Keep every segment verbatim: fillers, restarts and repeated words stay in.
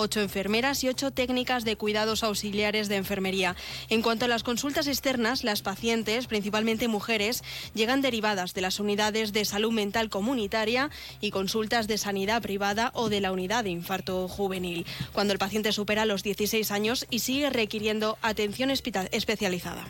ocho enfermeras y ocho técnicas de cuidados auxiliares de enfermería. En cuanto a las consultas externas, las pacientes, principalmente mujeres, llegan derivadas de las unidades de salud mental comunitaria y consultas de sanidad privada o de la unidad de infarto juvenil, cuando el paciente supera los dieciséis años y sigue requiriendo atención espe- especializada.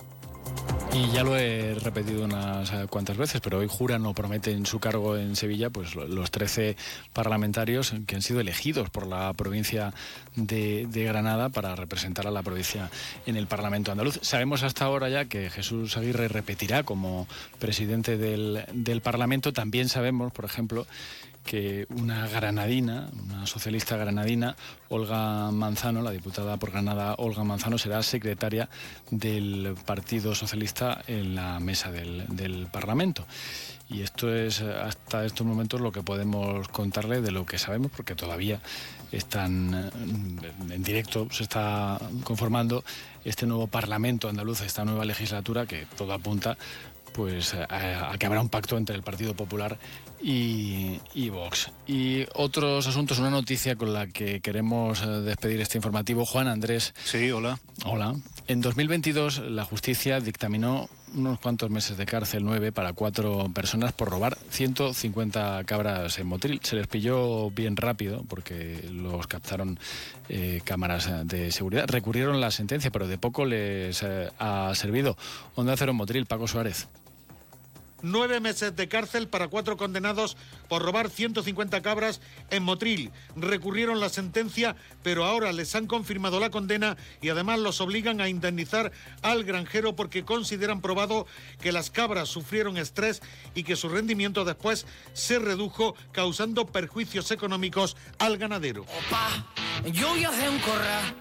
Y ya lo he repetido unas cuantas veces, pero hoy juran o prometen su cargo en Sevilla pues los trece parlamentarios que han sido elegidos por la provincia de, de Granada para representar a la provincia en el Parlamento andaluz. Sabemos hasta ahora ya que Jesús Aguirre repetirá como presidente del, del Parlamento. También sabemos, por ejemplo, que una granadina, una socialista granadina, Olga Manzano, la diputada por Granada Olga Manzano, será secretaria del Partido Socialista en la mesa del, del Parlamento. Y esto es hasta estos momentos lo que podemos contarle de lo que sabemos, porque todavía están en directo, se está conformando este nuevo Parlamento andaluz, esta nueva legislatura, que todo apunta pues a, a que habrá un pacto entre el Partido Popular y, y Vox. Y otros asuntos, una noticia con la que queremos despedir este informativo. Juan Andrés. Sí, hola. Hola. En dos mil veintidós la justicia dictaminó unos cuantos meses de cárcel, nueve, para cuatro personas por robar ciento cincuenta cabras en Motril. Se les pilló bien rápido porque los captaron eh, cámaras de seguridad. Recurrieron la sentencia, pero de poco les eh, ha servido. Onda Cero Motril, Paco Suárez. Nueve meses de cárcel para cuatro condenados por robar ciento cincuenta cabras en Motril. Recurrieron la sentencia, pero ahora les han confirmado la condena y además los obligan a indemnizar al granjero porque consideran probado que las cabras sufrieron estrés y que su rendimiento después se redujo, causando perjuicios económicos al ganadero. Opa, yo voy a hacer un corral.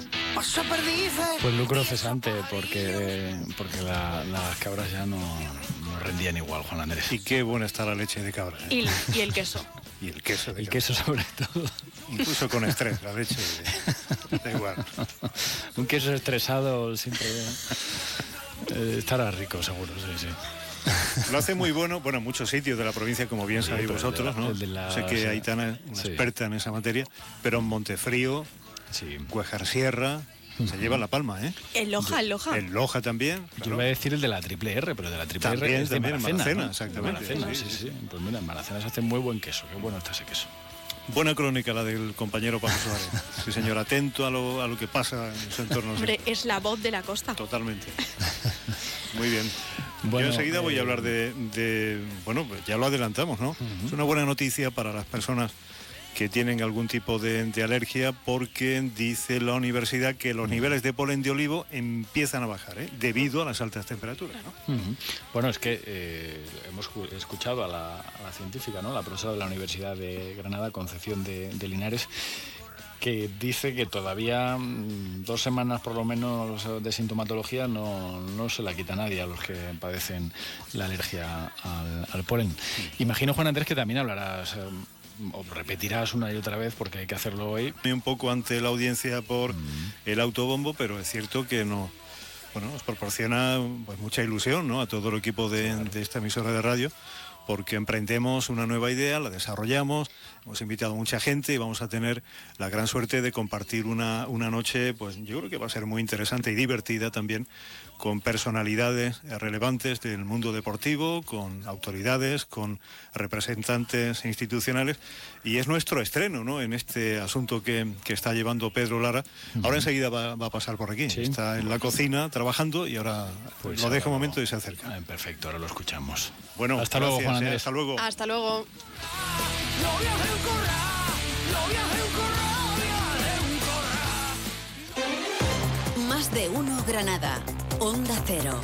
Pues lucro cesante, porque, porque la, las cabras ya no, no rendían igual, Juan Andrés. Y qué buena está la leche de cabra, ¿eh? Y, y el queso. Y el queso de El cabra. queso sobre todo. Incluso con estrés, la leche de... da igual. Un queso estresado siempre eh, estará rico, seguro, sí, sí. Lo hace muy bueno, bueno, en muchos sitios de la provincia, como bien Sí, sabéis pero el vosotros, de la- ¿no? el de la- Sé que sí. Aitana es una Sí. experta en esa materia, pero en Montefrío, Sí. Cuejar Sierra, se lleva la palma, ¿eh? El Loja, el Loja. En Loja también. Yo claro. iba a decir el de la triple R, pero de la triple También, R es de también, en Maracena, Maracena, ¿no? exactamente, De Maracena, sí, sí, sí. sí. Pues mira, en Maracena se hace muy buen queso, qué bueno está ese queso. Buena crónica la del compañero Pablo Suárez. Sí, señor, atento a lo, a lo que pasa en su entorno. Hombre, es la voz de la costa. Totalmente. Muy bien. Bueno, Yo enseguida voy eh, a hablar de, de... Bueno, pues ya lo adelantamos, ¿no? Uh-huh. Es una buena noticia para las personas que tienen algún tipo de, de alergia, porque dice la universidad que los niveles de polen de olivo empiezan a bajar, ¿eh? Debido a las altas temperaturas, ¿no? Uh-huh. Bueno, es que eh, hemos escuchado a la, a la científica, ¿no? La profesora de la Universidad de Granada, Concepción de, de Linares, que dice que todavía mmm, dos semanas por lo menos de sintomatología no, no se la quita nadie a los que padecen la alergia al, al polen. Imagino, Juan Andrés, que también hablarás... Eh, o repetirás una y otra vez porque hay que hacerlo hoy. Un poco ante la audiencia por el autobombo, pero es cierto que no, bueno, nos proporciona pues mucha ilusión, ¿no? A todo el equipo de, Claro. de esta emisora de radio, porque emprendemos una nueva idea, la desarrollamos, hemos invitado a mucha gente y vamos a tener la gran suerte de compartir una, una noche, pues yo creo que va a ser muy interesante y divertida también, con personalidades relevantes del mundo deportivo, con autoridades, con representantes institucionales, y es nuestro estreno, ¿no?, en este asunto que, que está llevando Pedro Lara. Ahora enseguida va, va a pasar por aquí, Sí. está en la cocina trabajando y ahora Pues lo ahora dejo un lo- momento y se acerca. Ah, perfecto, ahora lo escuchamos. Bueno, hasta luego, gracias, Juan ¿eh? Andrés. Hasta luego. Hasta luego. Más de uno Granada. Onda Cero.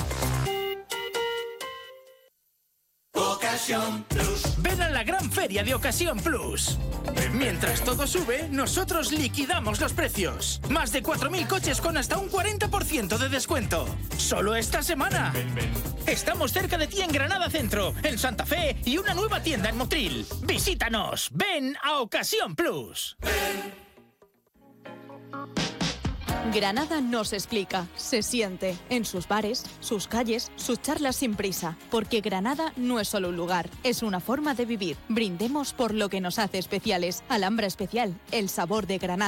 Ocasión Plus. Ven a la gran feria de Ocasión Plus. Mientras todo sube, nosotros liquidamos los precios. Más de cuatro mil coches con hasta un cuarenta por ciento de descuento. Solo esta semana. Estamos cerca de ti en Granada Centro, en Santa Fe y una nueva tienda en Motril. Visítanos. Ven a Ocasión Plus. Granada nos explica, se siente, en sus bares, sus calles, sus charlas sin prisa, porque Granada no es solo un lugar, es una forma de vivir. Brindemos por lo que nos hace especiales. Alhambra Especial, el sabor de Granada.